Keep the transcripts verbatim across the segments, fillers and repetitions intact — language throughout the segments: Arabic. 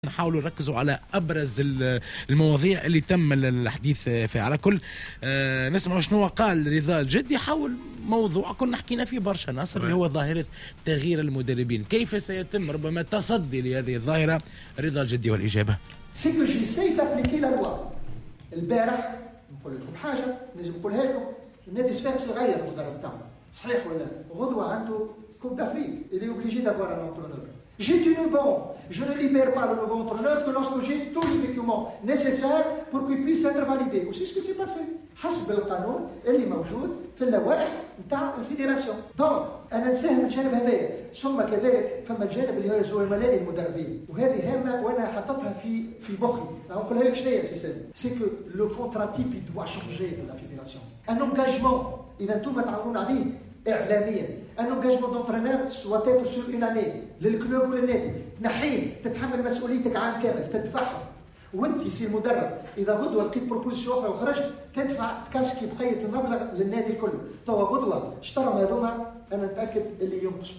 نحاولوا نركزوا على ابرز المواضيع اللي تم الحديث فيها. على كل آه نسمع شنو قال رضا الجدي حول موضوع كنا حكينا فيه برشا ناصر اللي هو ظاهره تغيير المدربين. كيف سيتم ربما التصدي لهذه الظاهره؟ رضا الجدي والاجابه سي كو جيساي دابليكي لا لوا. البارح نقول لكم حاجه لازم نقولها لكم، النادي صفاقسي غير المدرب تاعو صحيح ولا غدوه عنده كوب دافريك اللي اوبليجي دافوار ان انترونور. J'ai tenu bon, je ne libère pas le nouveau entraîneur que lorsque j'ai tous les documents nécessaires pour qu'il puisse être validé. وسي ce qui s'est passé. حسب القانون اللي موجود في اللوائح نتاع الفيدراسيون. دونك انا نساهم الجانب هذايا، ثم كذلك فما الجانب اللي هو زملاء المدربين، وهذه هامه وانا حطيتها في في مخي. نقولها لك شنو هي سي سامي؟ سي كو لو كونترا تيب دوا شونجي دو لا فيدراسيون. ان انجاجمون اذا انتم تعاونون عليه اعلاميا، ان انجاجمون دونترينور سوا تيتر سور اون اني للكلوب وللنادي، تنحيه تتحمل مسؤوليتك عام كامل تدفعها. وانت سي المدرب اذا غدوه لقيت بروبوزيسيون اخرى وخرجت تدفع كاسكي بقيه المبلغ للنادي الكل. توا غدوه اشترى هذوما انا متاكد اللي ينقصوا.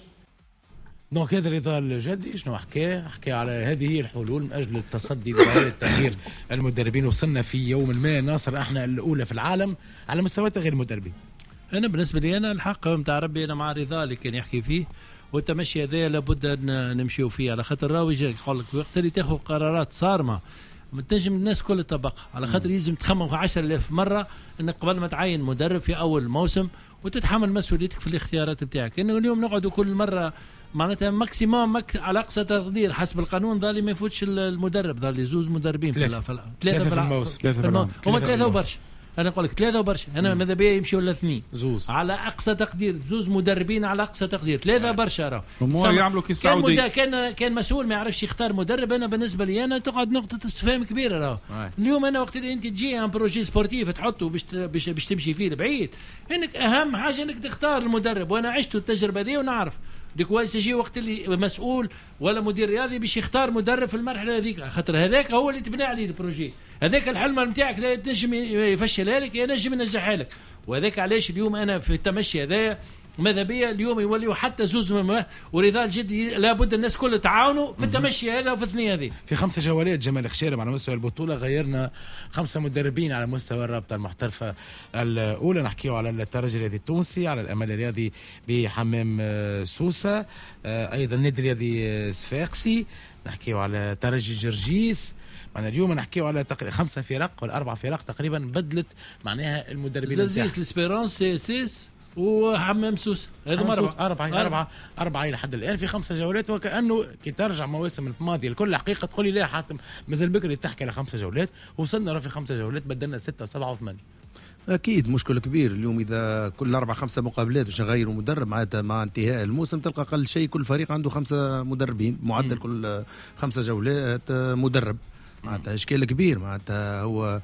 دونك هذا رضا الجدي شنو حكى؟ حكى على هذه هي الحلول من اجل التصدي لظاهره تغيير المدربين. وصلنا في يوم ما ناصر احنا الاولى في العالم على مستوى تغيير المدربين. انا بالنسبه لي انا الحق نتاع ربي انا مع رضا اللي كان يحكي فيه، والتمشي هذا لابد ان نمشيو فيه، على خاطر راوي جاي يقول لك وقت اللي تاخذ قرارات صارمه ما تنجم الناس كل تطبقها، على خاطر لازم تخمم عشرة آلاف مره انك قبل ما تعين مدرب في اول موسم وتتحمل مسؤوليتك في الاختيارات بتاعك. انه اليوم نقعدوا كل مره معناتها ماكسيموم مك على اقصى تقدير حسب القانون ظالي ما يفوتش المدرب، ظالي زوز مدربين ثلاثه في ثلاثه في الموسم، ثلاثه هما ثلاثه وبرشا. انا نقول لك ثلاثه وبرشا، انا ماذا بيا يمشيوا ولا اثنين زوز على اقصى تقدير، زوز مدربين على اقصى تقدير، ثلاثه آه. برشا راه هما يعملوا كي السعودي. كان كان كان مسؤول ما يعرفش يختار مدرب. انا بالنسبه لي انا تقعد نقطه استفهام كبيره راه آه. اليوم انا وقت اللي انت تجي ان بروجي سبورتيف تحطه باش باش باش تمشي فيه لبعيد، انك اهم حاجه انك تختار المدرب. وانا عشت التجربه دي ونعرف ديك وايس يجي وقت اللي مسؤول ولا مدير رياضي باش يختار مدرب في المرحله هذيك، خاطر هذاك هو اللي تبني عليه البروجي، هذاك الحلم نتاعك لا تنجم يفشلها لك ينجم ينجحها لك. وهذاك علاش اليوم انا في التمشي هذايا ماذا بيا اليوم يوليوا حتى زوز ورضا الجدي لابد الناس كلها تعاونوا في التمشي هذا وفي الثنيه هذه. في خمسه جولات جمال خشيرم على مستوى البطوله غيرنا خمسه مدربين على مستوى الرابطه المحترفه الاولى. نحكيو على الترجي الرياضي التونسي، على الامل الرياضي بحمام سوسه، ايضا النادي الرياضي صفاقسي، نحكيو على ترجي جرجيس. معنا اليوم نحكيو على تقريبا خمسه فرق ولا اربع فرق تقريبا بدلت معناها المدربين. زرزيس الاسبيرانس سي سيس وحمام سوسه، هذا مرة أربعة أربعة أربعة إلى حد الآن في خمسة جولات. وكأنه كي ترجع مواسم الماضية الكل حقيقة تقولي لا حاتم مازال بكري تحكي على خمسة جولات، وصلنا في خمسة جولات بدلنا ستة سبعة وثمانية. اكيد مشكل كبير اليوم اذا كل اربع خمسه مقابلات باش نغيروا مدرب معناتها مع انتهاء الموسم تلقى اقل شيء كل فريق عنده خمسه مدربين، معدل كل خمسه جولات مدرب، معناتها اشكال كبير. معناتها هو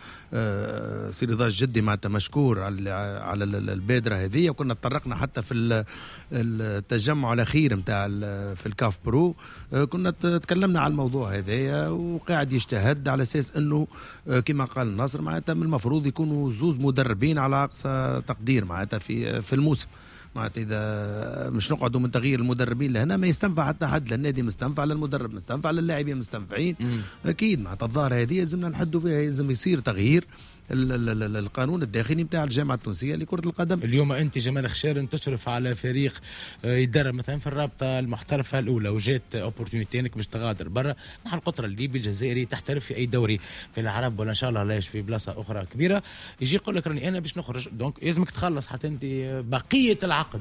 آه سي رضا الجدي معناتها مشكور على على البادره هذه، وكنا تطرقنا حتى في التجمع الاخير نتاع في الكاف برو آه كنا تكلمنا على الموضوع هذايا، وقاعد يجتهد على اساس انه آه كما قال الناصر معناتها من المفروض يكونوا زوز مدربين على اقصى تقدير معناتها في في الموسم. معناتها اذا مش نقعدوا من تغيير المدربين لهنا ما يستنفع حتى حد، للنادي مستنفع، للمدرب مستنفع، للاعبين مستنفعين. اكيد معناتها الظاهره هذه لازمنا نحدوا فيها، لازم يصير تغيير القانون الداخلي نتاع الجامعه التونسيه لكره القدم. اليوم انت جمال خشيرم تشرف على فريق يدرب مثلا في الرابطه المحترفه الاولى، وجات اوبورتونيتي انك باش تغادر برا نحو القطر الليبي الجزائري تحترف في اي دوري في العرب ولا ان شاء الله لاش في بلاصه اخرى كبيره، يجي يقول لك راني انا باش نخرج. دونك لازمك تخلص حتى انت بقيه العقد.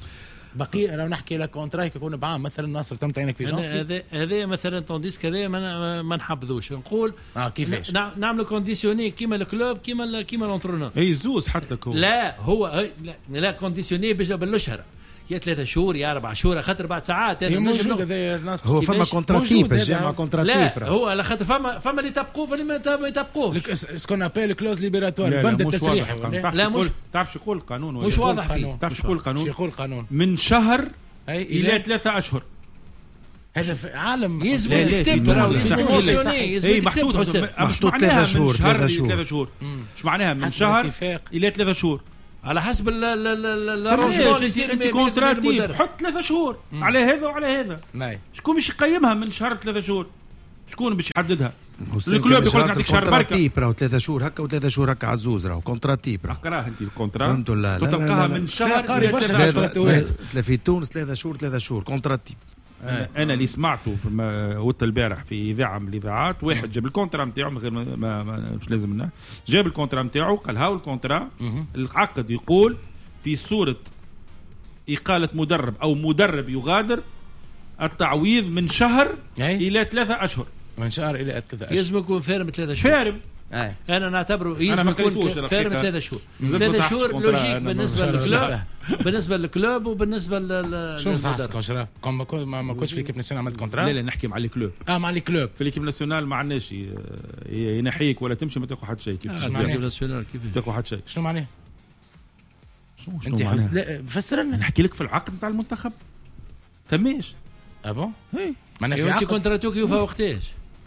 بقي لو نحكي لك كونتراك يكون بعام مثلا ناصر تم تعينك في جانفي، هذا هذا مثلا تونديسك هذا ما, ما نحبذوش نقول اه كيفاش نعملوا كونديسيوني كيما الكلوب كيما كيما لونترونور اي زوز حتى هو لا هو لا, لا كونديسيوني بالاشهر يا ثلاثة شهور يا أربع شهور، خاطر بعد ساعات هي موجودة ذي الناس. هو فما كونتراتيب الجامعة كونتراتيب. لا هو على خاطر فما فما اللي تبقوه فما اللي ما يتبقوش. اسكون ابيل كلوز ليبراتوار بند التسريح. لا مش تعرف يقول القانون مش واضح فيه. تعرف يقول القانون يقول القانون من شهر إلى ثلاثة أشهر. هذا عالم يزبط كتاب اي محطوط محطوط ثلاثة شهور ثلاثة شهور. ايش معناها من شهر إلى ثلاثة شهور على حسب ال ال ال الرسول يصير انت كونتراتيب حط ثلاثة شهور على هذا وعلى هذا. شكون باش يقيمها من شهر ثلاثة شهور؟ شكون باش يحددها؟ الكلوب يقول لك نعطيك شهر بركه راهو ثلاثة شهور هكا وثلاثة شهور هكا عزوز راهو كونتراتيب اقراه انت الكونترا فهمت ولا لا؟ تلقاها من شهر ثلاثة في تونس ثلاثة شهور ثلاثة شهور كونتراتيب. انا اللي سمعته وقت البارح في اذاعه من الاذاعات واحد جاب الكونترا نتاعو من غير ما, ما, ما مش لازم لنا جاب الكونترا نتاعو قال هاو الكونترا العقد يقول في صوره اقاله مدرب او مدرب يغادر التعويض من شهر الى ثلاثة اشهر من شهر الى ثلاثة اشهر لازم يكون فارم ثلاثة شهور فارم أي. انا نعتبره يلزم يكون فارم ثلاثة شهور ثلاثة شهور لوجيك بالنسبه للكلوب بالنسبه للكلوب وبالنسبه لل شو صح كونترا ما ما كنتش في كيب ناسيونال عملت كونترا لا لا نحكي مع الكلوب اه مع الكلوب في الكيب ناسيونال ما عندناش ينحيك ولا تمشي ما تاخذ حد شيء كيف الكيب ناسيونال كيف تاخذ حد شيء شنو معناه شنو انت حس... لا فسر لنا نحكي لك في العقد نتاع المنتخب تماش اه بون اي معناها في عقد كونتراتوك يوفى وقتاش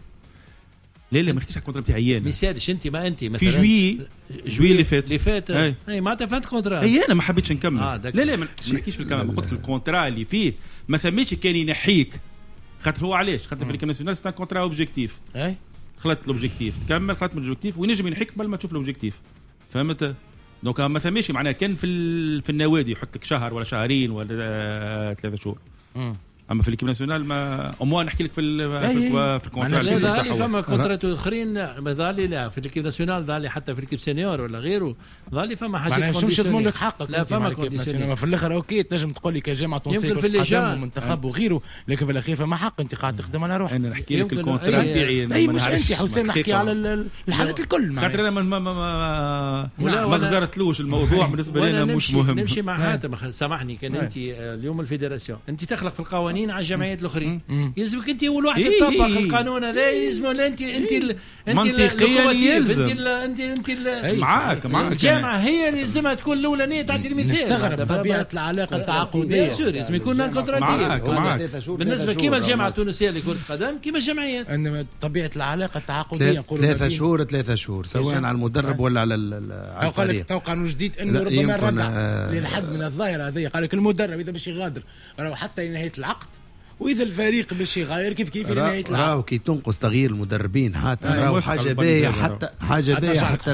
لا لا ما نحكيش على الكونترا نتاعي انا ما يسالش انت ما انت مثلا في جوي جوي اللي فات اللي فات اي معناتها فات كونترا اي انا ما حبيتش نكمل آه لا لا ما نحكيش في الكلام قلت لك الكونترا اللي فيه ما ثماش كان ينحيك خاطر هو علاش خاطر في الكيب ناسيونال سي كونترا اوبجيكتيف اي خلطت الاوبجيكتيف تكمل خلطت من الاوبجيكتيف وينجم ينحيك قبل ما تشوف الاوبجيكتيف فهمت دونك ما ثماش معناها كان في في النوادي يحط لك شهر ولا شهرين ولا ثلاثة شهور اما في الكيب ناسيونال ما اموا نحكي لك في في الكونترا لا لا فما كونترات اخرين ظالي لا في الكيب ناسيونال ظالي حتى في الكيب سينيور ولا غيره ظالي فما حاجات شو مش يضمن لك حقك لا فما كونديسيون في الاخر اوكي تنجم تقول لي كجامعه تونسيه يمكن في اللجان ومنتخب وغيره لكن في الاخير فما حق انت قاعد تخدم على روحك انا نحكي لك الكونترا نتاعي اي مش انت حسين نحكي على الحالات الكل خاطر انا ما ما ما غزرتلوش الموضوع بالنسبه لي انا مش مهم نمشي مع حاتم سامحني كان انت اليوم الفيدراسيون انت تخلق في القوانين على الجمعيات الاخرى يلزمك انت اول واحد إيه تطبق إيه القانون هذا يلزم انت انت ال انت منطقيا يلزم انت ال انت انت ال معاك معاك الجامعه هي اللي لازمها تكون الاولانيه تعطي المثال نستغرب طبيعه العلاقه التعاقديه لازم يكون كونتراتيف بالنسبه كيما الجامعه التونسيه لكره القدم كيما الجمعيات انما طبيعه العلاقه التعاقديه ثلاثة شهور ثلاثة شهور سواء على المدرب ولا على الفريق قال لك توقع انه جديد انه ربما ردع للحد من الظاهره هذه قال لك المدرب اذا باش يغادر راهو حتى لنهايه العقد واذا الفريق باش يغير كيف كيف نهايه العقد راهو كي تنقص تغيير المدربين حتى راهو حاجه باهيه حتى حاجه باهيه حتى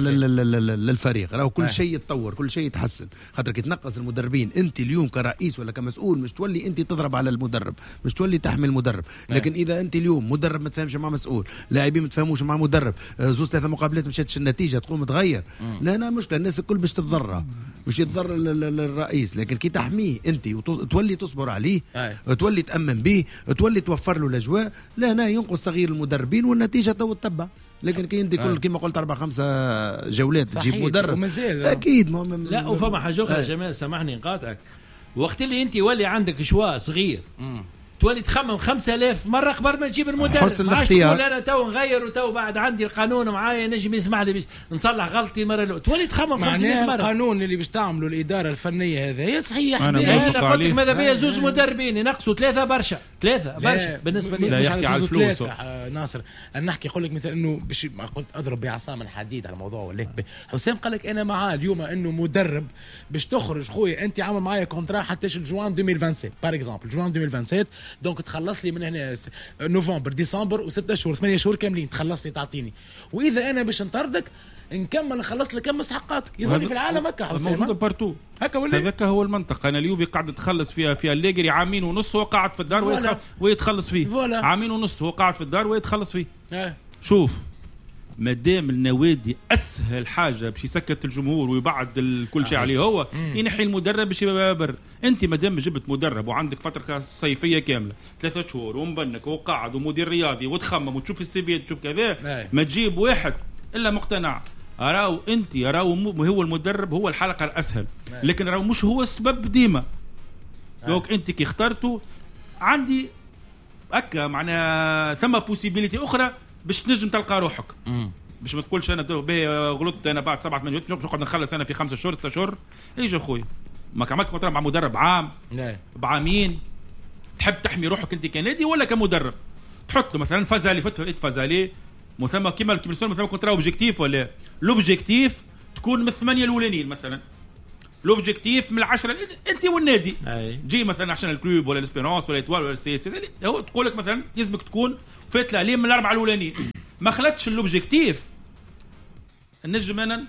للفريق راهو كل شيء يتطور كل شيء يتحسن خاطر كي تنقص المدربين انت اليوم كرئيس ولا كمسؤول مش تولي انت تضرب على المدرب مش تولي تحمي المدرب لكن اذا انت اليوم مدرب ما تفهمش مع مسؤول لاعبين ما تفهموش مع مدرب زوز ثلاثه مقابلات مشاتش النتيجه تقوم تغير لا لا مشكله الناس الكل باش تتضرر مش يتضرر الرئيس لكن كي تحميه انت وتولي تصبر عليه وتولي تامن به تولي توفر له الاجواء لا هنا ينقص تغيير المدربين والنتيجه تو تتبع لكن كي انت كل كما قلت اربع خمسه جولات تجيب مدرب اكيد مهم لا وفما حاجه اخرى جمال سامحني نقاطعك وقت اللي انت ولي عندك شوا صغير مم. تولي تخمم خمسة آلاف مرة قبل ما تجيب المدرب حسن الاختيار تقول أنا تو نغير وتو بعد عندي القانون معايا نجم يسمح لي باش نصلح غلطي مرة لو تولي تخمم خمسمائة مرة القانون اللي باش تعملوا الإدارة الفنية هذا هي صحيح أنا قلت لك ماذا بيا زوز مدربين ينقصوا ثلاثة برشا ثلاثة برشا بالنسبة لي لا يحكي على الفلوس ناصر أنا نحكي أقول لك مثلا إنه باش قلت أضرب بعصا من حديد على الموضوع ولا حسام قال لك أنا معاه اليوم إنه مدرب باش تخرج خويا أنت عامل معايا كونترا حتى جوان ألفين وسبعة بار إكزامبل جوان ألفين وسبعة دونك تخلص لي من هنا نوفمبر ديسمبر وستة شهور ثمانية شهور كاملين تخلص لي تعطيني واذا انا باش نطردك نكمل نخلص لك كم مستحقاتك يظل في العالم هكا موجوده بارتو هكا ولا هذاك هو المنطقه انا اليوفي قاعد تخلص فيها فيها الليجري عامين ونص هو قاعد في الدار ويتخلص, ويتخلص فيه فولا. عامين ونص هو قاعد في الدار ويتخلص فيه اه. شوف مادام النوادي اسهل حاجه باش يسكت الجمهور ويبعد كل شيء آه. عليه هو مم. ينحي المدرب باش يبرر انت مادام جبت مدرب وعندك فتره صيفيه كامله ثلاثة شهور ومبنك وقاعد ومدير رياضي وتخمم وتشوف السي في تشوف كذا آه. ما تجيب واحد الا مقتنع راهو انت راهو هو المدرب هو الحلقه الاسهل آه. لكن راهو مش هو السبب ديما آه. دونك انت كي اخترته عندي هكا معناها ثم بوسيبيليتي اخرى باش تنجم تلقى روحك مم. باش ما تقولش انا غلطت انا بعد سبعة ثمانية باش نقعد نخلص انا في خمسة شهور ستة شهور ايش اخويا ما عملت كونترا مع مدرب عام لا. بعامين تحب تحمي روحك انت كنادي ولا كمدرب تحط له مثلا فازالي فتره فازالي مثلا كيما مثلا مثلا كونترا اوبجيكتيف ولا لوبجيكتيف تكون من الثمانيه الاولانيين مثلا لوبجيكتيف من العشرة انت والنادي أي. جي مثلا عشان الكلوب ولا الاسبيرونس ولا ايطوال ولا السي اس هو تقول لك مثلا يلزمك تكون فات له عليه من الاربعه الاولانيين ما خلتش الاوبجيكتيف النجم انا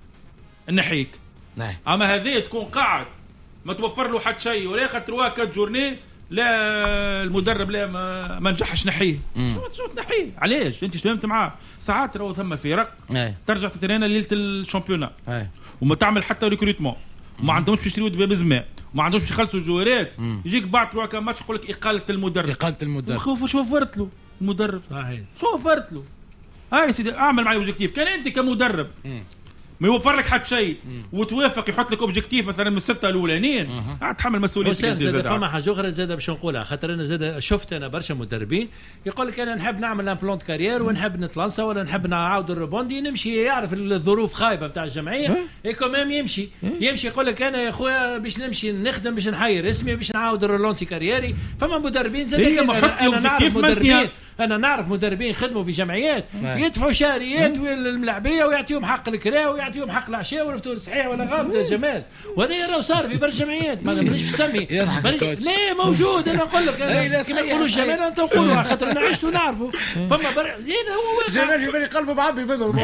نحيك. اما هذه تكون قاعد ما توفر له حد شيء ولا ياخذ تروا كات جورني لا المدرب لا ما, ما نجحش نحيه. شو تنحيه علاش انت فهمت معاه ساعات راهو ثم فرق ترجع تترينا ليله الشامبيونات وما تعمل حتى ريكروتمون ما عندهمش باش يشريوا دباب زمان ما عندهمش باش يخلصوا الجوارات يجيك بعد تروح كان ماتش يقول لك اقاله المدرب اقاله المدرب خوف شو وفرت له المدرب صحيح شو وفرت له هاي سيدي اعمل معي اوبجيكتيف كان انت كمدرب مم. ما يوفر لك حد شيء وتوافق يحط لك اوبجيكتيف مثلا من السته الاولانيين تحمل مسؤوليتك انت زاد فما حاجه اخرى زاد باش نقولها خاطر انا زاد شفت انا برشا مدربين يقول لك انا نحب نعمل امبلون كارير ونحب نتلانسا ولا نحب نعاود الريبوندي نمشي يعرف الظروف خايبه نتاع الجمعيه اي كومام يمشي يمشي يقول لك انا يا خويا باش نمشي نخدم باش نحير اسمي باش نعاود الرولونسي كاريري. فما مدربين زاد انا نعرف مدربين انا نعرف مدربين خدموا في جمعيات يدفعوا شهريات للملاعبيه ويعطيهم حق الكرا ويعطيهم حق العشاء والفطور صحيح ولا غلط يا جمال وهذا راه صار في برشا جمعيات ما مانيش مسمي لا موجود انا نقول لك كيما يقولوا جمال انت نقولوا خاطر انا عشت ونعرفوا فما بر... هو جمال في بالي قلبه معبي بدل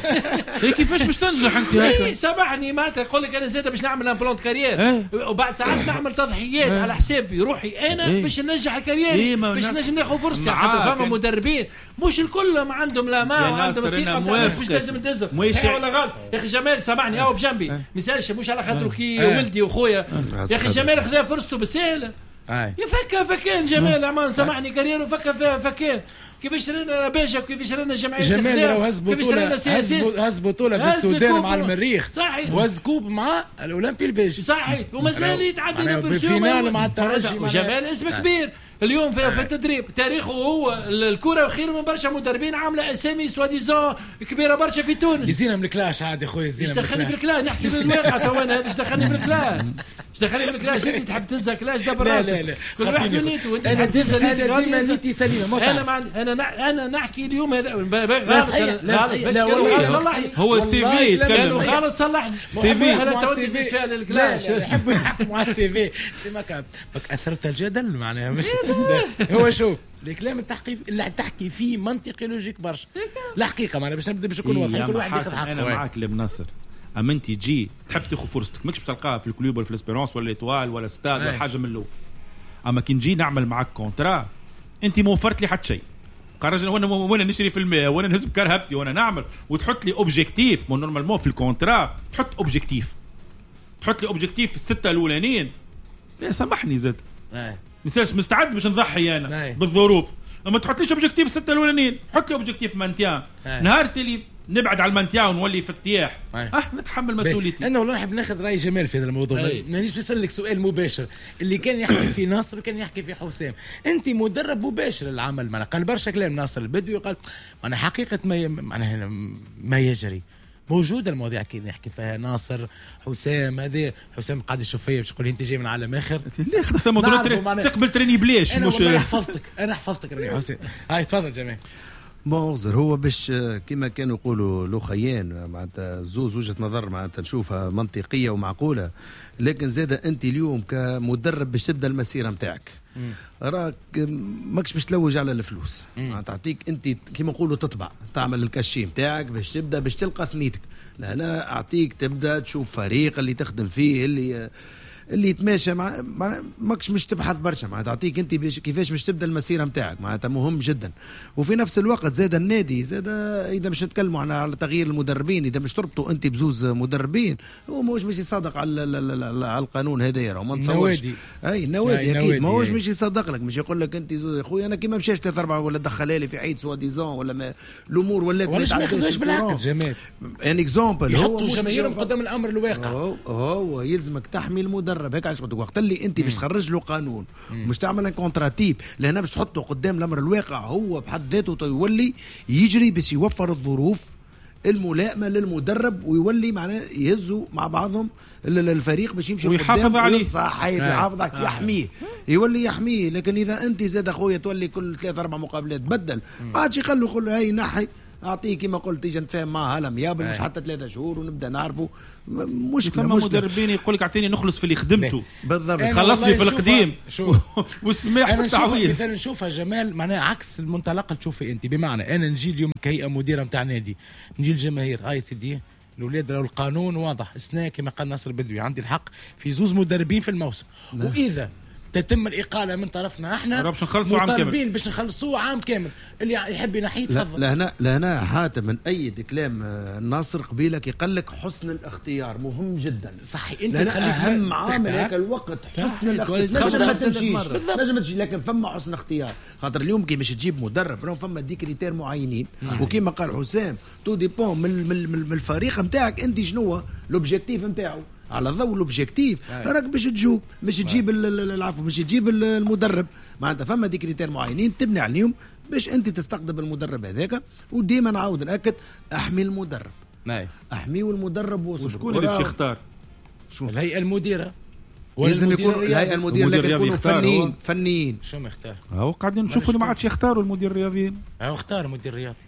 كيفاش باش تنجح انت هكا سامحني معناتها يقول لك انا زاد باش نعمل امبلون كارير وبعد ساعات نعمل تضحيات على حسابي روحي انا باش ننجح الكارير باش نجم ناخذ فرصتي خاطر فما مدربين مش الكل ما عندهم لا ما عندهم ثقه باش لازم تدزم ولا غلط يا اخي جمال سامحني هاو بجنبي ما يسالش مش على خاطر كي ولدي وخويا يا اخي جمال خذا فرصته بالسهل يفكها فكان جمال امان سامحني كارير وفكها فكان كيفاش رانا باشا كيفاش رانا جمعيه جمال راهو هز بطوله هز بطوله في السودان مع المريخ صحيح وهز كوب مع الاولمبي البيجي صحيح ومازال يتعدى بالفينال مع الترجي وجمال اسم كبير اليوم في, في التدريب تاريخه هو الكره خير من برشا مدربين عامله اسامي سواديزون كبيره برشا في تونس يزينا من الكلاش عادي خويا يزينا من الكلاش دخلني في الكلاش نحكي بالواقع تو انا ايش دخلني في الكلاش ايش دخلني في الكلاش انت تحب تهز كلاش دبر راسك لا لا كل واحد ونيته وانت انا ديما ديما نيتي سليمه انا مع انا انا نحكي اليوم هذا لا صحيح لا صحيح لا والله هو السي في يتكلم خالد صلحني سي في انا تودي بالفعل الكلاش يحبوا يحكموا على السي في ما كان اثرت الجدل معناها مش هو شوف الكلام التحقيق اللي تحكي فيه منطقي لوجيك برشا الحقيقه معنا باش نبدا باش نكون واضحين كل واحد ياخذ حقه. انا معاك لابن ناصر اما انت تجي تحب تاخذ فرصتك ماكش تلقاها في الكلوب ولا في الاسبيرونس ولا الايطوال ولا ستاد ولا حاجه من الاول. اما كي نجي نعمل معك كونترا انت ما وفرت لي حتى شيء قررنا وانا وانا نشري في الماء وانا نهز بكرهبتي وانا نعمل وتحط لي اوبجيكتيف مو نورمالمون في الكونترا تحط اوبجيكتيف تحط لي اوبجيكتيف في السته الاولانيين لا سامحني زاد مثالش مستعد باش نضحي انا ناي. بالظروف اما تحطليش اوبجيكتيف السته الاولانيين حط لي اوبجيكتيف مانتيان نهار تالي نبعد على المانتيان ونولي في افتتاح اه نتحمل مسؤوليتي. انا والله نحب ناخذ راي جمال في هذا الموضوع مانيش نسالك سؤال مباشر اللي كان يحكي في ناصر وكان يحكي في حسام انت مدرب مباشر العمل معنا قال برشا كلام ناصر البدوي قال انا حقيقه ما معناها ما يجري موجوده المواضيع كي نحكي فيها ناصر حسام هذا حسام قاعد يشوف فيا باش يقول انت جاي من عالم اخر ليه خلاص موضوع تقبل تريني بلاش انا مش انا حفظتك انا حفظتك راني حسام هاي تفضل جمال بونزر هو باش كما كانوا يقولوا لوخيان معناتها زوز وجهه نظر معناتها نشوفها منطقيه ومعقوله لكن زاد انت اليوم كمدرب باش تبدا المسيره نتاعك راك ماكش باش تلوج على الفلوس تعطيك انت كيما نقولوا تطبع تعمل الكاشي نتاعك باش تبدا باش تلقى ثنيتك لا لا اعطيك تبدا تشوف فريق اللي تخدم فيه اللي اللي يتماشى مع ماكش مش تبحث برشا معناتها تعطيك انت كيفاش باش تبدا المسيره نتاعك معناتها مهم جدا. وفي نفس الوقت زاد النادي زاد اذا مش نتكلموا على تغيير المدربين اذا مش تربطوا انت بزوز مدربين هو ماهوش مش يصادق على على القانون هذايا وما نتصورش اي نوادي اكيد ماهوش مش يصدق لك مش يقول لك انت يا خويا انا كي ما مشاش ثلاث اربعه ولا دخلها لي في عيد سوا ديزون ولا ما الامور ولات ما ياخذش بالعكس جمال ان اكزامبل هو جماهيرهم قدام الامر الواقع هو, هو يلزمك تحمي المدرب هيك علاش قلت وقت اللي انت باش تخرج له قانون مش تعمل كونتراتيب لهنا باش تحطه قدام الامر الواقع هو بحد ذاته يولي يجري باش يوفر الظروف الملائمه للمدرب ويولي معناه يهزوا مع بعضهم الفريق باش يمشي ويحافظ عليه صحيح يحافظ عليه يحميه يولي يحميه. لكن اذا انت زاد اخويا تولي كل ثلاث اربع مقابلات بدل ما عادش يخلوا يقول له هاي نحي اعطيه كما قلت تيجي نتفاهم معاه هلا ميابل مش حتى ثلاثة شهور ونبدا نعرفوا مشكله. ثم مدربين يقول لك اعطيني نخلص في اللي خدمته بالضبط، خلصني في القديم والسماح في التعويض. مثلا نشوفها جمال معناها عكس المنطلق اللي تشوفه انت، بمعنى انا نجي اليوم كهيئه مديره نتاع نادي نجي الجماهير هاي سيدي الاولاد راهو القانون واضح السنه كما قال ناصر البدوي عندي الحق في زوز مدربين في الموسم نه. واذا تتم الاقاله من طرفنا احنا باش نخلصوا عام كامل باش نخلصوه عام كامل اللي يحب ينحيه يتفضل. لهنا لهنا حاتم من ايد كلام الناصر قبيله يقول لك حسن الاختيار مهم جدا. صحيح انت اهم عامل هيك الوقت حسن الاختيار. نجم ما تمشيش نجم تمشي لكن فما حسن اختيار خاطر اليوم كي باش تجيب مدرب راهو فما دي كريتير معينين وكيما قال حسام تو ديبون من, من, من الفريق نتاعك انت شنو لوبجيكتيف نتاعو على ضوء الاوبجيكتيف راك باش تجوب باش تجيب العفو باش تجيب المدرب معناتها فما دي كريتير معينين تبني عليهم باش انت تستقطب المدرب هذاك. وديما نعاود ناكد احمي المدرب ناي احميه المدرب وشكون اللي باش يختار الهيئه المديره لازم يكون الهيئه المديره لكن يكونوا فنيين فنيين شو ما يختار هو قاعدين نشوفوا اللي ما عادش يختاروا المدير الرياضي. هو اختار المدير الرياضي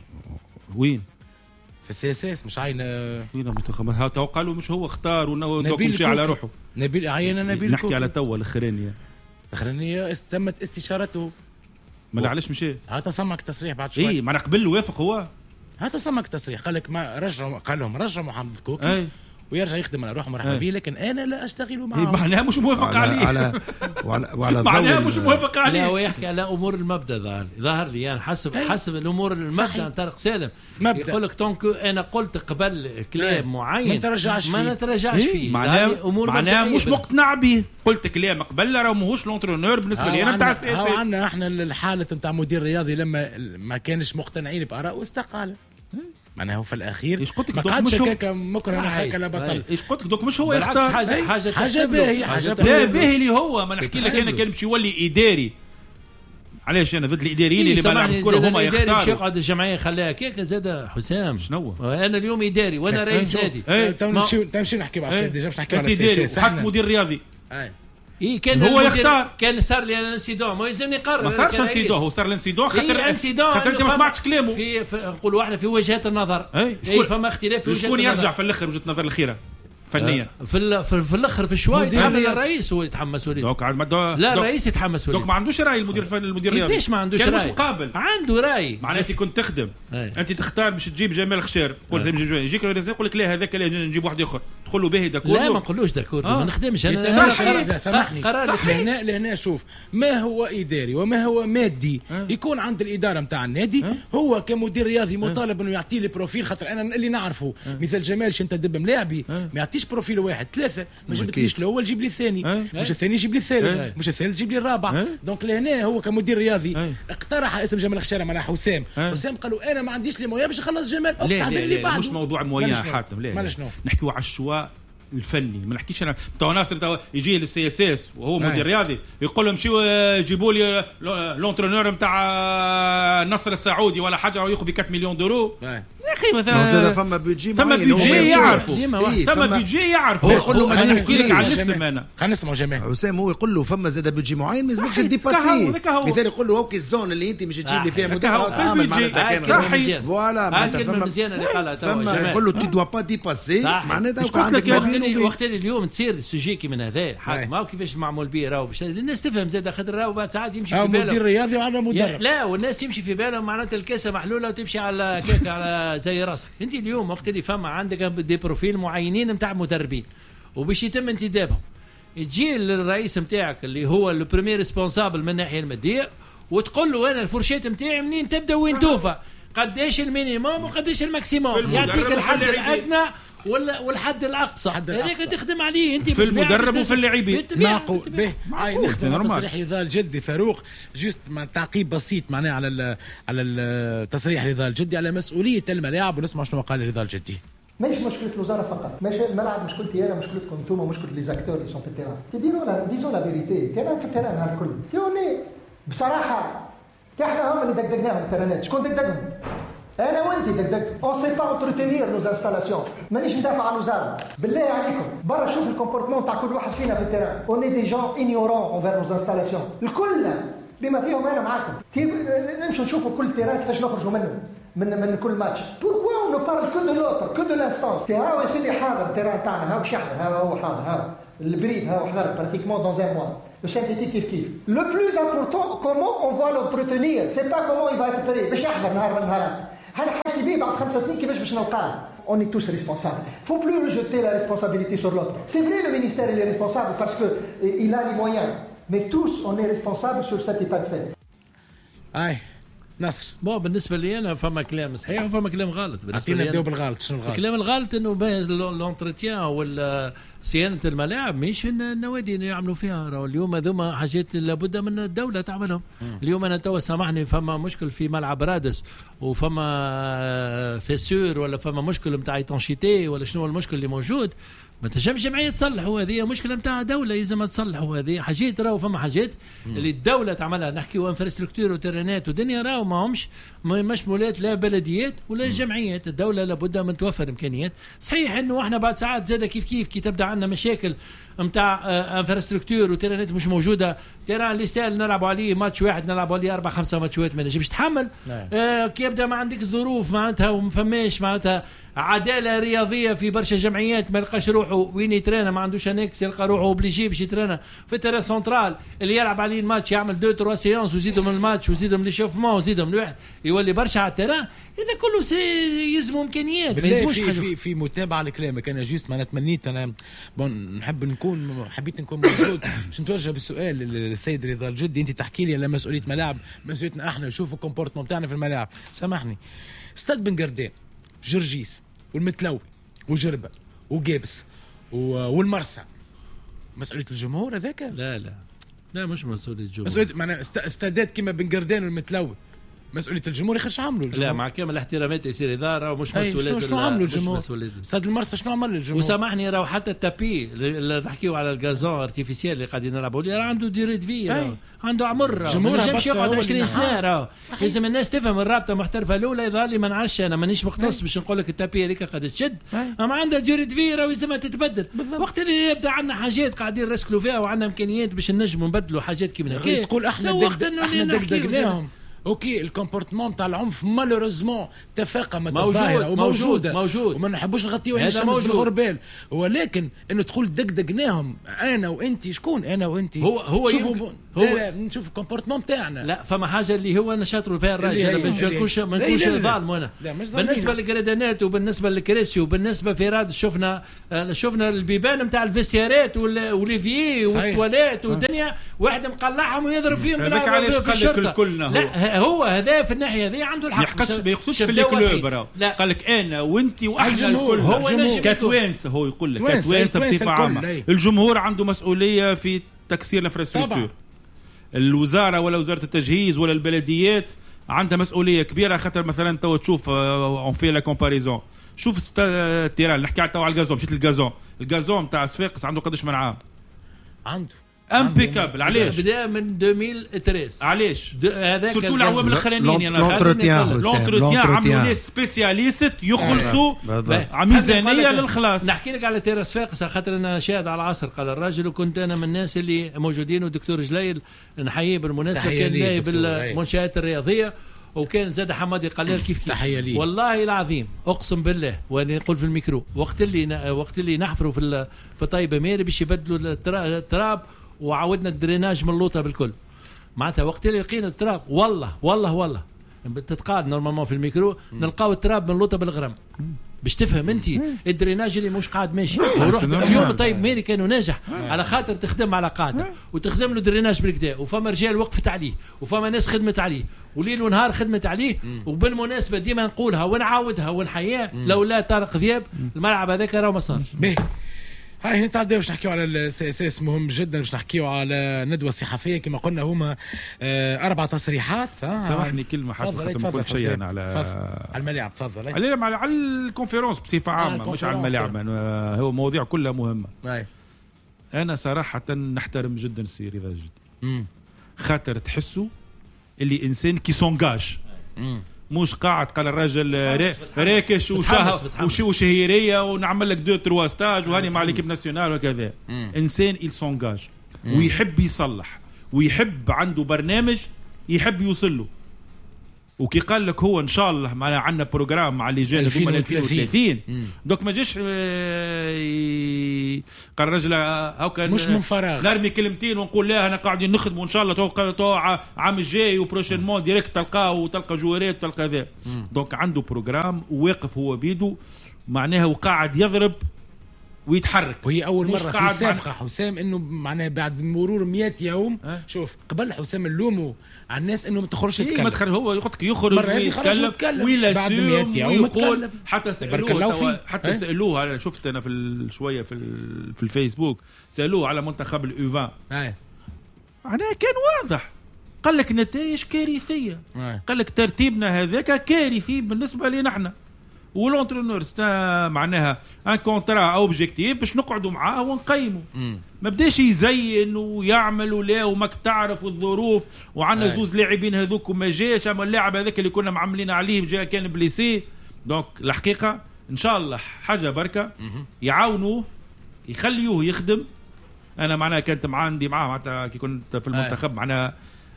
وين في السي اس اس مش عين وين المنتخب ها تو قالوا مش هو اختار ونبيل مشي على روحه نبيل عين نبيل نحكي على توا الاخرانيه الاخرانيه تمت استشارته ما علاش مشى هات سمك تصريح بعد شوي اي معنا قبل وافق هو هات سمك تصريح قال لك ما رجعوا قال لهم رجعوا محمد الكوكي أي. ويرجع يخدم على روحه مرحبا به لكن انا لا اشتغل معه معناها مش موافق عليه على وعلى وعلى معناها مش موافق عليه. لا هو يحكي على امور المبدا ظهر ظهر لي يعني حسب أي. حسب الامور المبدا طارق سالم يقول لك دونك انا قلت قبل كلام أي. معين ما نترجعش فيه ما نترجعش فيه معناها معناها مش مقتنع به قلت كلام قبل راه ماهوش لونترونور بالنسبه لي انا نتاع السي اس اس. عندنا احنا الحاله نتاع مدير رياضي لما ما كانش مقتنعين باراء واستقال معناها في الاخير ايش قلت لك ما قعدش هكاك مكره هكاك لا بطل. ايش قلت لك دوك مش هو يختار حاجه حاجه حاجه باهي حاجه باهي اللي هو ما نحكي لك انا كان باش يولي اداري علاش انا ضد الاداريين اللي بلعب الكره هما يختاروا باش يقعد الجمعيه خليها كيك زاد حسام شنو انا اليوم اداري وانا رئيس نادي تمشي تمشي نحكي مع السيد ديجا باش نحكي على السي اس حق مدير رياضي إيه كان هو يختار كان صار لي انا انسيدون ما يلزمني نقرر ما صارش انسيدون هو صار الانسيدون خاطر إيه خاطر انت ما سمعتش كلامه في نقولوا احنا في وجهات النظر اي إيه فما اختلاف في وجهات النظر. شكون يرجع في الاخر وجهه النظر الاخيره فنيا في في, في الاخر في شوي يتحمل الرئيس هو يتحمس وليد دوك لا الرئيس يتحمس وليد دوك ما عندوش راي المدير الفني المدير الرياضي كيفاش ما عندوش راي كان مش مقابل عنده راي معناته انت كنت تخدم أي. انت تختار باش تجيب جمال خشير تقول يجيك الرئيس يقول لك لا هذاك نجيب واحد اخر تقول له باهي داكور لا ما نقولوش داكور آه. ما نخدمش انا سامحني لهنا لهنا شوف ما هو اداري وما هو مادي أه؟ يكون عند الاداره نتاع النادي أه؟ هو كمدير رياضي مطالب انه يعطي لي بروفيل خاطر انا اللي نعرفه أه؟ مثال جمال انت تدب ملاعبي أه؟ ما يعطيش بروفيل واحد ثلاثه ما جبتليش الاول جيب لي الثاني أه؟ مش الثاني جيب لي الثالث أه؟ مش الثالث جيب لي الرابع أه؟ دونك لهنا هو كمدير رياضي أه؟ اقترح اسم جمال خشارة مع حسام أه؟ حسام قالوا انا ما عنديش لي مويه باش نخلص جمال لا لا, لا, لا مش موضوع مويه حاتم لا, لا. نحكيو على الشواء الفني ما نحكيش انا تو ناصر يجي للسي اس اس وهو مدير رياضي يقول لهم مشيو جيبوا لي لونترونور نتاع النصر السعودي ولا حاجه وياخذ ب مليون دورو يا اخي مثلا فما بيجي فما بيجي يعرفوا فما بيجي يعرفوا هو يقول له ما نحكي لك على الاسم انا خلينا نسمعوا جماعه حسام هو يقول له فما زاد بيجي معين ما يلزمكش ديباسي مثال يقول له هوكي الزون اللي انت مش تجيب لي فيها مدرب فوالا معناتها فما مزيانه اللي قالها فما يقول له تي دوا با ديباسي معناتها عندك وقت اليوم تصير سوجيكي من هذا حاجه ما كيفاش معمول به راهو باش الناس تفهم زاد خاطر راهو بعد ساعات يمشي في باله مدير رياضي وعلى مدرب لا والناس يمشي في بالهم معناتها الكاسه محلوله وتمشي على كيك على زي راسك انت اليوم وقت اللي فما عندك دي بروفيل معينين نتاع مدربين وباش يتم انتدابهم تجي للرئيس نتاعك اللي هو البريمير ريسبونسابل من الناحيه الماديه وتقول له انا الفرشات نتاعي منين تبدا وين توفى قداش المينيموم وقداش الماكسيموم يعطيك الحد الادنى ولا والحد الاقصى هذاك تخدم عليه انت في المدرب وفي اللاعبين معقول به هاي نخدم تصريح رضا الجدي فاروق جوست مع تعقيب بسيط معناه على ال على التصريح رضا الجدي على مسؤوليه الملاعب ونسمع شنو قال رضا الجدي. ماهيش مشكله الوزاره فقط، ماشي الملعب مشكلتي انا مشكلتكم انتم ومشكله لي زاكتور اللي سون في التيران. تديروا لا ديزون لا فيريتي تيران في التيران نهار الكل تيوني بصراحه احنا هم اللي دقدقناهم التيرانات. شكون دقدقهم؟ انا وانت دقدقت. اون سي با انترتينير نوز انستالاسيون. مانيش ندافع على الوزاره بالله عليكم برا شوف الكومبورتمون تاع كل واحد فينا في التيران. اون اي دي جون انيورون اونفير نوز انستالاسيون الكل بما فيهم انا معاكم. نمشوا نشوفوا كل تيران كيفاش نخرجوا منه. من من كل ماتش. بوركوا اون بارل كو دو لوتر كو دو لانستانس. هاو سيدي حاضر التيران تاعنا، هاو شحن، هاو هو حاضر، هاو البريد، هاو حضر براتيكمون دون ان موا. Le synthétique كيف كيف. Le plus important, comment on va l'entretenir. C'est pas comment il va être payé. باش يحضر نهار من نهارات. هذا حاجة بيه بعد خمس سنين كيفاش باش نلقاه. On est tous responsables. Il ne faut plus rejeter la responsabilité sur l'autre. C'est vrai, le ministère il est responsable parce qu'il a les moyens. Mais tous, on est responsables sur cet état de fait. Aïe. نصر بون بالنسبه لي انا فما كلام صحيح وفما كلام غلط. بالنسبه لي نبداو بالغلط. شنو الغلط؟ الكلام الغلط انه لونتروتيان ولا صيانه الملاعب مش في النوادي يعملوا فيها. راهو اليوم هذوما حاجات لابد من الدوله تعملهم. م. اليوم انا توا سامحني فما مشكل في ملعب رادس وفما فيسور ولا فما مشكل نتاع ايتونشيتي ولا شنو المشكل اللي موجود، ما تنجمش جمعيه تصلحوا. هذه مشكله نتاع دوله لازم تصلحوا. هذه حاجات راهو فما حاجات مم. اللي الدوله تعملها. نحكيو انفراستركتور وترينات ودنيا راهو ما همش مشمولات لا بلديات ولا مم. جمعيات. الدوله لابد من توفر امكانيات. صحيح انه احنا بعد ساعات زاده كيف كيف كي تبدا عندنا مشاكل نتاع انفراستركتور وترينات مش موجوده. تيران اللي سال نلعبوا عليه ماتش واحد نلعبوا عليه اربع خمسه ماتشات ما نجمش تحمل. آه كي يبدا ما عندك ظروف معناتها وما فماش معناتها عداله رياضيه في برشا جمعيات ما يلقاش روحه وين يترانا، ما عندوش انكس يلقى روحه اوبليجي باش يترانا في التيران سنترال اللي يلعب عليه الماتش يعمل دو تروا سيونس ويزيدوا من الماتش ويزيدوا من ليشوفمون ويزيدوا من الواحد يولي برشا على التيران. اذا كله سي يلزموا امكانيات. في في في متابعه لكلامك. انا جوست ما تمنيت انا بون نحب نكون حبيت نكون موجود باش نتوجه بالسؤال للسيد رضا الجدي. انت تحكي لي على مسؤوليه ملاعب، مسؤوليتنا احنا نشوفوا الكومبورتمون بتاعنا في الملاعب. سامحني، استاد بن قردان، جرجيس والمتلوي وجربه وجابس والمرسى، مسؤوليه الجمهور هذاك؟ لا لا لا مش مسؤوليه الجمهور. مسؤوليه معناها استادات كيما بن قردان والمتلوي مسؤوليه الجمهور. يخش عملوا الجمهور. لا مع كامل الاحترامات يصير اداره ومش مسؤوليه. شنو عملوا الجمهور؟ استاد المرسى شنو عمل الجمهور؟ وسامحني راهو حتى التابي اللي نحكيو على الغازون ارتيفيسيال اللي قاعدين نلعبوا عليه عنده ديريت في، عنده عمر. ما نجمش يقعد عشرين سنه. راهو لازم الناس تفهم الرابطه محترفه الاولى. يظهر لي ما نعرفش انا مانيش مختص باش نقول لك التابي هذيك قد تشد، اما عندها ديريت في راهو لازمها تتبدل. وقت اللي يبدا عندنا حاجات قاعدين نرسكلوا فيها وعندنا امكانيات باش نجموا نبدلوا حاجات كيما هكا. تقول احنا احنا دقدقناهم. اوكي الكومبورتمون تاع العنف مالوريزمون تفاقمت الظاهره وموجوده موجود وما نحبوش نغطيو عين الشمس بالغربال، ولكن انه تقول دقدقناهم انا وانت. شكون انا وانت؟ هو هو شوفوا هو نشوف الكومبورتمون تاعنا. لا فما حاجه اللي هو نشاطر فيها الراجل ما نكونش ما نكونش ظالم. وانا بالنسبه للجريدانات وبالنسبه للكريسي وبالنسبه في راد شفنا شفنا البيبان نتاع الفيستيارات وليفيي والتواليت والدنيا واحد مقلعهم ويضرب فيهم. هذاك علاش قال لك الكلنا لا هو هذا في الناحيه هذه عنده الحق. ما يقصدش في الكلوب راهو قال لك انا وانت واحنا الكل. هو كتوانسه هو يقول لك كتوانسه بصفه عامه الجمهور عنده مسؤوليه في تكسير الانفراستركتور. الوزاره ولا وزاره التجهيز ولا البلديات عندها مسؤوليه كبيره. خاطر مثلا تو تشوف اون في لا كومباريزون شوف التيران نحكي على الغازون. مشيت الغازون الغازون تاع صفاقس عنده قداش من عام؟ عنده امبيكابل. علاش بدا من ألفين وثلاثة؟ علاش هذاك سورتو العوامل الاخرانيين. انا لونتروتيان لونتروتيان عملوا لي سبيسياليست يخلصوا ميزانيه للخلاص. نحكي لك على تيرا صفاقس خاطر انا شاهد على العصر قال الراجل وكنت انا من الناس اللي موجودين. والدكتور جليل نحييه بالمناسبه كان نائب المنشآت الرياضيه وكان زاد حمادي قلال كيف كيف. والله العظيم اقسم بالله وانا نقول في الميكرو وقت اللي وقت اللي نحفروا في في طيبه ميري باش يبدلوا التراب وعودنا الدريناج من اللوطه بالكل معناتها. وقت اللي لقينا التراب والله والله والله تتقال نورمالمون في الميكرو نلقاو التراب من اللوطه بالغرام باش تفهم انت الدريناج اللي مش قاعد ماشي. وروح اليوم طيب ميري كانوا ناجح على خاطر تخدم على قاعده وتخدم له دريناج بالكدا وفما رجال وقفت عليه وفما ناس خدمت عليه وليل ونهار خدمت عليه. وبالمناسبه ديما نقولها ونعاودها ونحياه لولا طارق ذياب الملعب هذاك راه ما صارش. هاي نتعدى باش نحكيو على الاساس مهم جدا باش نحكيو على ندوه صحفيه كما قلنا هما اربع تصريحات. سامحني كلمه حتى ختم كل شيء انا على على الملاعب. تفضل. على على الكونفرنس بصفه عامه مش على الملاعب. هو مواضيع كلها مهمه. أي. انا صراحه نحترم جدا السير اذا جد خاطر تحسوا اللي انسان كي سونجاج مش قاعد قال الراجل راكش وشهيريه ونعمل لك دو تروا ستاج وهاني مع ليكيب ناسيونال وكذا. انسان il s'engage ويحب يصلح ويحب عنده برنامج يحب يوصل له. وكي قال لك هو ان شاء الله معنا عندنا بروجرام مع اللجان هذوما ألفين وثلاثين دوك ما جاش قال الرجل هاكا مش من فراغ نرمي كلمتين ونقول لا انا قاعدين نخدموا ان شاء الله تو تو عام الجاي وبروشين مون ديريكت تلقاه وتلقى جوارات وتلقى ذا دونك عنده بروجرام وواقف هو بيدو معناها وقاعد يضرب ويتحرك. وهي اول مره في سابقه حسام انه معناها بعد مرور مئة يوم أه؟ شوف قبل حسام اللومو على الناس انه ما تخرجش تتكلم ما تخرج هو يخطك يخرج ويتكلم ولا بعد مئة يوم ويقول حتى سالوه حتى سالوه على شفت انا في شويه في في الفيسبوك سالوه على منتخب الاوفان اي معناها كان واضح قال لك نتائج كارثيه قال لك ترتيبنا هذاك كارثي بالنسبه لنا احنا ولونترونور ستا معناها ان كونترا اوبجيكتيف باش نقعدوا معاه ونقيموا ما بداش يزين ويعمل ولا وماك تعرف الظروف وعندنا زوز لاعبين هذوك وما جاش اما اللاعب هذاك اللي كنا معاملين عليه جا كان بليسي دونك الحقيقه ان شاء الله حاجه بركه يعاونوه يخليوه يخدم. انا معناها كنت مع عندي معاه معناتها كي كنت في المنتخب معناها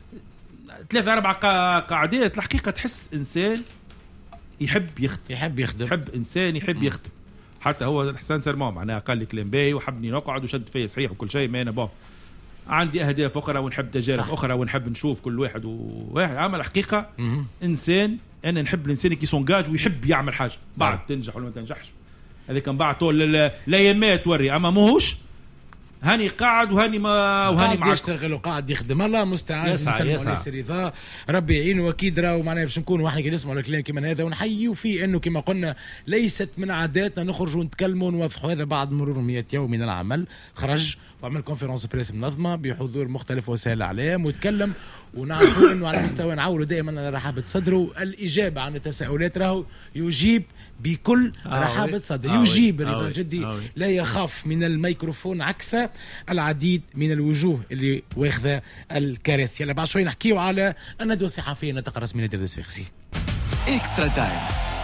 ثلاثة أربع قاعدات الحقيقه تحس انسان يحب يخدم يحب يخدم يحب انسان يحب يخدم. حتى هو حسان سرمان معناها قال لي كلام باهي وحبني نقعد وشد فيا صحيح وكل شيء ما انا باه عندي اهداف اخرى ونحب تجارب صح. اخرى ونحب نشوف كل واحد وواحد عمل الحقيقه م- انسان انا نحب الانسان كي سونجاج ويحب يعمل حاجه بعد م- تنجح ولا ما تنجحش هذا كان بعد طول الايامات توري اما ماهوش هاني قاعد وهاني ما وهاني معك يشتغل وقاعد يخدم الله مستعان نسلموا رضا ربي يعينه واكيد راهو معناها باش نكونوا احنا كي نسمعوا الكلام كيما هذا ونحيوا فيه انه كما قلنا ليست من عاداتنا نخرجوا ونتكلموا ونوضحوا هذا بعد مرور مئة يوم من العمل خرج وعمل كونفرنس بريس منظمه بحضور مختلف وسائل الاعلام وتكلم ونعرفوا انه على مستوى نعولوا دائما على رحابه صدره الاجابه عن التساؤلات راهو يجيب بكل رحابه صدر يجيب رضا جدي لا يخاف من الميكروفون عكس العديد من الوجوه اللي واخذه الكراسي. يلا بعد شوي نحكيو على الندوه الصحفيه نتاع رسمي نادي الصفاقسي اكسترا تايم.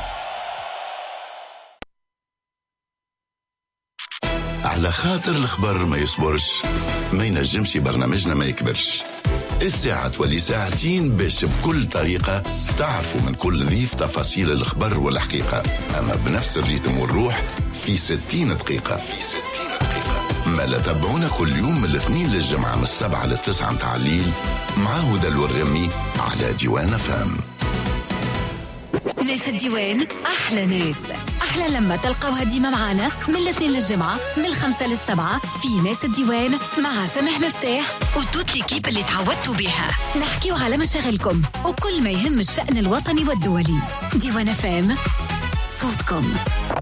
على خاطر الخبر ما يصبرش ما ينجمش برنامجنا ما يكبرش الساعة تولي ساعتين باش بكل طريقة تعرفوا من كل ضيف تفاصيل الخبر والحقيقة أما بنفس الريتم والروح في ستين دقيقة. ما لا تابعونا كل يوم من الاثنين للجمعة من السبعة للتسعة متاع الليل مع هدى الورمي على ديوان فام. ناس الديوان أحلى ناس أحلى لما تلقوها ديما معانا من الاثنين للجمعة من الخمسة للسبعة في ناس الديوان مع سامح مفتاح وتوت ليكيب اللي تعودتوا بها نحكيو على مشاغلكم وكل ما يهم الشأن الوطني والدولي. ديوان فام صوتكم.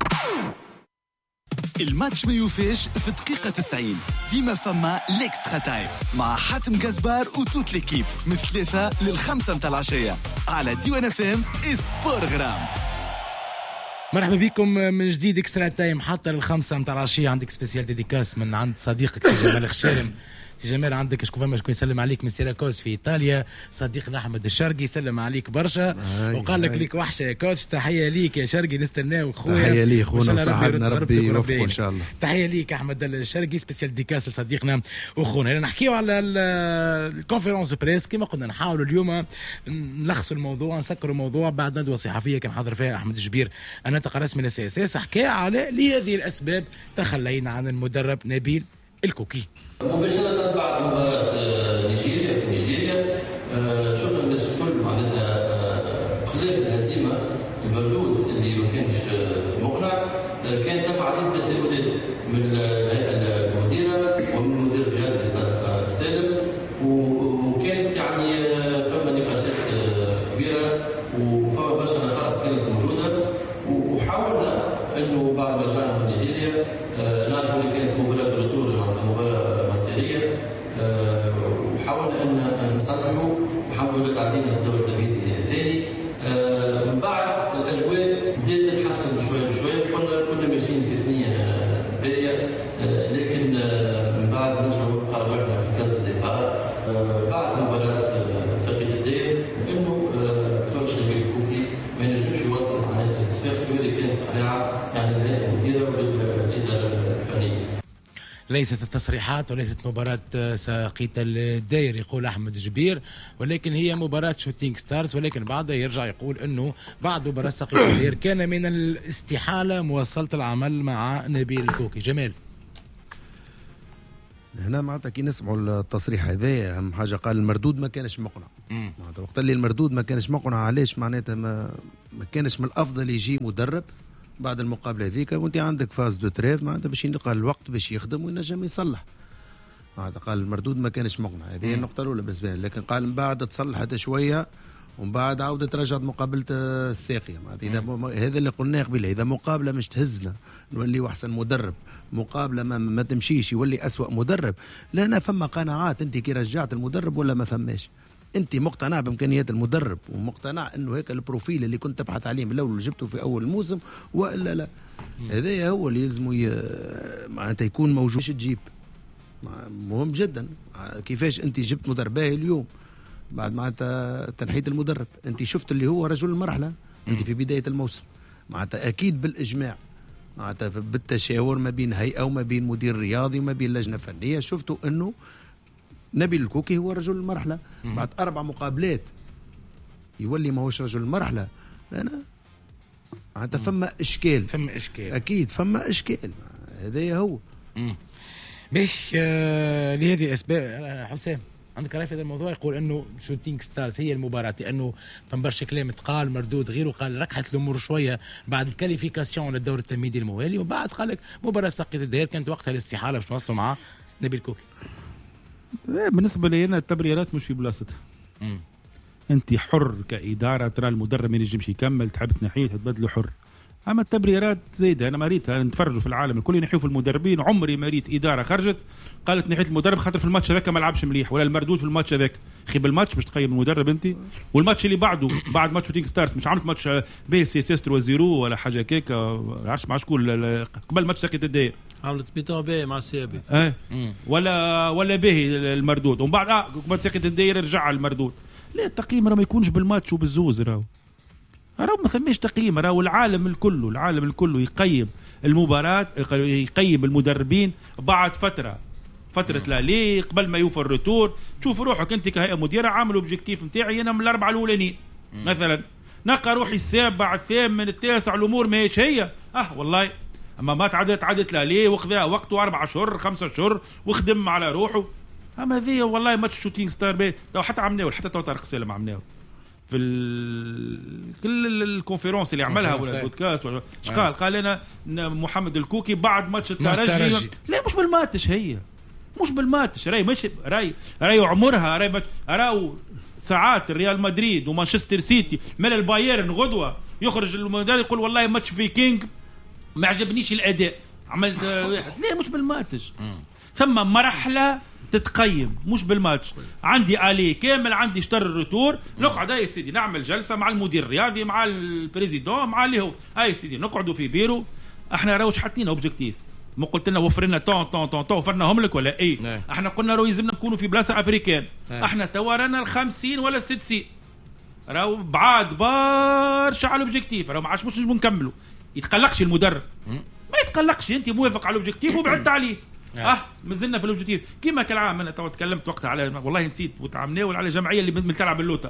الماتش ما يوفيش في الدقيقة تسعين ديما فما ليكسترا تايم مع حاتم جزبار وتوت ليكيب من ثلاثة للخمسة متاع العشية على ديوان فام اسبور غرام. مرحبا بكم من جديد اكسترا تايم حتى للخمسة متاع العشية. عندك سبيسيال ديديكاس من عند صديقك سي جمال خشارم. سي جمال عندك شكون فما شكون يسلم عليك من سيراكوز في ايطاليا صديقنا احمد الشرقي يسلم عليك برشا وقال لك ليك وحشه يا كوتش. تحيه ليك يا شرقي نستناوك خويا. تحيه لي خونا وصاحبنا ربي يوفقه ان شاء الله. تحيه ليك احمد الشرقي سبيسيال ديكاس لصديقنا وخونا. نحكيو على الكونفرنس بريس كما قلنا نحاولوا اليوم نلخصوا الموضوع نسكروا الموضوع بعد ندوه صحفيه كان حاضر فيها احمد جبير الناطق الرسمي للسي اس اس حكى على لهذه الاسباب تخلينا عن المدرب نبيل الكوكي. مباشرة بعد مباراة نيجيريا في نيجيريا شفنا الناس الكل معناتها خلاف الهزيمة المردود اللي ما كانش مقنع كان ثم عديد تساؤلات من الهيئة المديرة ومن المدير الرياضي طارق سالم وكانت يعني فما نقاشات كبيرة وفما برشا نقاط كانت موجودة وحاولنا انه بعد ما رجعنا من نيجيريا نعرف اللي كانت مباراة الرتور مباراة مصيرية وحاولنا ان نصلحوا وحاولنا تعدينا الدور التمهيدي الثاني. من بعد الاجواء بدات تتحسن شويه بشويه كنا كنا ماشيين في ثنيه باهيه لكن من بعد نرجع نبقى روحنا في كاس الديبار بعد مباراة ساقية الدير انه كوتش نبيل الكوكي ما ينجمش يوصل معناتها الصفاقسي واللي كانت قناعه يعني الهيئه المديره والاداره الفنيه. ليست التصريحات وليست مباراة ساقية الداير يقول أحمد جبير، ولكن هي مباراة شوتينغ ستارز. ولكن بعدها يرجع يقول أنه بعد مباراة ساقية الداير كان من الاستحالة مواصلة العمل مع نبيل الكوكي. جمال هنا معناتها كي نسمعوا التصريح هذا اهم حاجه قال المردود ما كانش مقنع. معناتها وقت اللي المردود ما كانش مقنع علاش معناتها ما, ما كانش من الافضل يجي مدرب بعد المقابله هذيك وانت عندك فاز دو تريف معناتها باش يلقى الوقت باش يخدم وينجم يصلح. معناتها قال المردود ما كانش مقنع، هذه هي النقطه الاولى بالنسبه لي. لكن قال من بعد تصلحت شويه ومن بعد عودت رجعت مقابله الساقيه. معناتها هذا اللي قلناه قبيله، اذا مقابله مش تهزنا نولي احسن مدرب، مقابله ما, ما تمشيش يولي أسوأ مدرب. لأنا فما قناعات انت كي رجعت المدرب ولا ما فماش؟ انت مقتنع بامكانيات المدرب ومقتنع انه هيك البروفيل اللي كنت تبحث عليه من الاول جبته في اول الموسم ولا لا؟ هذا هو اللي يلزمه ي... معناتها يكون موجود. ايش تجيب؟ مهم جدا كيفاش انت جبت مدرب باهي اليوم بعد معناتها تنحية المدرب. انت شفت اللي هو رجل المرحله انت في بدايه الموسم، معناتها اكيد بالاجماع معناتها بالتشاور ما بين هيئه وما بين مدير رياضي وما بين لجنه فنيه شفتوا انه نبيل الكوكي هو رجل المرحله. بعد اربع مقابلات يولي ما هوش رجل المرحله. انا معناتها فما اشكال فما اشكال اكيد فما اشكال. هذا هو باش آه لهذه الاسباب. حسام عندك رأي في هذا الموضوع؟ يقول انه شوتينغ ستارز هي المباراه لانه فما برشا كلام تقال مردود غيره، قال ركحت الامور شويه بعد الكاليفيكاسيون للدور التمهيدي الموالي، وبعد قال لك مباراه ساقية الداير كانت وقتها الاستحاله باش نوصلوا مع نبيل كوكي. بالنسبه لي انا التبريرات مش في بلاصتها. انت حر كاداره، ترى المدرب ما ينجمش يكمل، تحب تنحيه تبدله حر. اما التبريرات زايده انا ما ريتها. نتفرجوا في العالم الكل ينحيوا في المدربين، عمري ما ريت اداره خرجت قالت نحيت المدرب خاطر في الماتش هذاك ما لعبش مليح ولا المردود في الماتش هذاك. خيب الماتش باش تقيم المدرب انت، والماتش اللي بعده بعد ماتش شوتينغ ستارز مش عملت ماتش بي سي اس ثلاثة صفر ولا حاجه كيكا، ما عرفتش مع شكون قبل ماتش ساقية الداير عملت بيتون باهي مع السيابي اه ولا ولا باهي المردود، ومن بعد اه قبل ساقية الداير رجع المردود. لا التقييم راه ما يكونش بالماتش وبالزوز، راهو راهو ما ثماش تقييم. راهو العالم الكل العالم الكل يقيم المباراة، يقيم المدربين بعد فترة فترة لا ليه قبل ما يوفر الريتور. تشوف روحك انت كهيئة مديرة عامل اوبجيكتيف نتاعي انا من الاربعة الاولانيين مثلا، نلقى روحي السابع الثامن التاسع الامور ماهيش هي اه والله. اما ما تعدت عدت لا ليه وخذها وقته اربع شهور خمسة شهور وخدم على روحه. اما ذي والله ماتش شوتينغ ستار بي تو حتى عملناه حتى تو طارق سالم عملناه في كل الكونفيرونس اللي عملها ولا البودكاست ولا ايش قال قال لنا محمد الكوكي بعد ماتش الترجي. لا مش بالماتش، هي مش بالماتش راي مش راي راي عمرها راي راو ساعات ريال مدريد ومانشستر سيتي من البايرن غدوه يخرج المدرب يقول والله ماتش فيكينج ما عجبنيش الاداء عملت واحد. لا مش بالماتش، ثم مرحله تتقيم مش بالماتش. عندي آلي كامل، عندي اشتر الريتور، نقعد هاي سيدي نعمل جلسه مع المدير الرياضي مع البريزيدون مع اللي هو هاي سيدي نقعدوا في بيرو. احنا راوش حاطين اوبجيكتيف، ما قلت لنا وفر لنا طون طون طون طون وفرناهم لك ولا اي نه. احنا قلنا راهو يلزمنا نكونوا في بلاصه افريكان نه. احنا توا رانا الخمسين ولا الستين راهو بعاد برشا على الاوبجيكتيف، راهو ما عادش مش نكملوا. يتقلقش المدرب ما يتقلقش، انت موافق على الاوبجيكتيف وبعدت عليه اه مازلنا في الاوبجيكتيف كيما كالعام. انا تو تكلمت وقتها على والله نسيت وتعاملنا على الجمعيه اللي من تلعب اللوطه.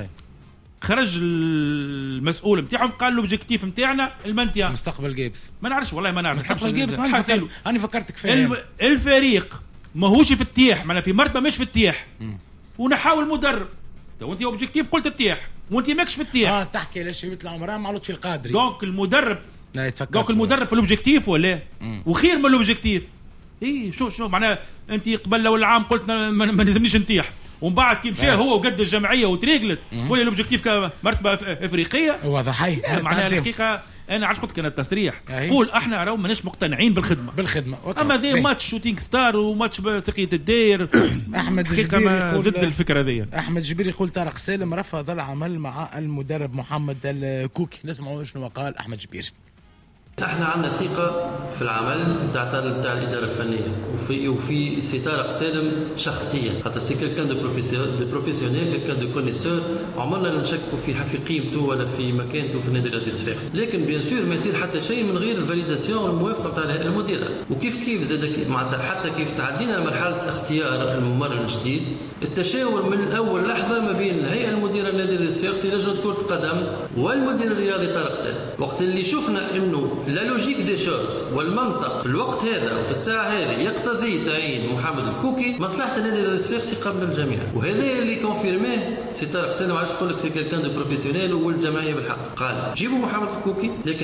خرج المسؤول نتاعهم قال الاوبجيكتيف نتاعنا المانتيا مستقبل جيبس. ما نعرفش والله ما نعرف مستقبل جيبس. انا فكرتك في الم... الفريق ماهوش في التياح، معنا في مرتبه مش في التياح ونحاول مدرب. تو انت اوبجيكتيف قلت التياح وانت ماكش في التياح. اه تحكي ليش يطلع عمران مع لطفي القادري. دونك المدرب دونك المدرب في الاوبجيكتيف ولا وخير من الاوبجيكتيف. ايه شو شو معناها انت قبل لو العام قلت ما نلزمنيش نتيح ومن بعد كي مشى هو وقد الجمعيه وتريقلت ولا الاوبجيكتيف كمرتبه افريقيه واضح. معناها الحقيقه انا عاد قلت كان التصريح قول احنا راهو ماناش مقتنعين بالخدمه بالخدمه. اما ذي ماتش شوتينغ ستار وماتش ساقية الداير احمد جبير يقول ضد الفكره ذي. احمد جبير يقول طارق سالم رفض العمل مع المدرب محمد الكوكي. نسمعوا شنو قال احمد جبير. احنا عندنا ثقه في العمل نتاع نتاع الاداره الفنيه وفي وفي سي طارق سالم شخصيا، خاطر سي كيلكان دو بروفيسيونيل كيلكان دو كونيسور، عمرنا نشكوا في في قيمته ولا في مكانته في النادي الرياضي صفاقس. لكن بيان سور ما يصير حتى شيء من غير الفاليداسيون والموافقه نتاع المديره. وكيف كيف زاد معناتها حتى كيف تعدينا مرحله اختيار الممرض الجديد، التشاور من اول لحظه ما بين الهيئه المديره للنادي الرياضي صفاقسي لجنه كره القدم والمدير الرياضي طارق سالم، وقت اللي شفنا انه لا لوجيك دي شوز والمنطق في الوقت هذا وفي الساعه هذه يقتضي تعيين محمد الكوكي، مصلحه النادي الرياضي الصفاقسي قبل الجميع. وهذا اللي كونفيرماه سي طارق سالم. علاش نقول لك سي كيلكان دو بروفيسيونيل والجمعيه بالحق قال جيبوا محمد الكوكي، لكن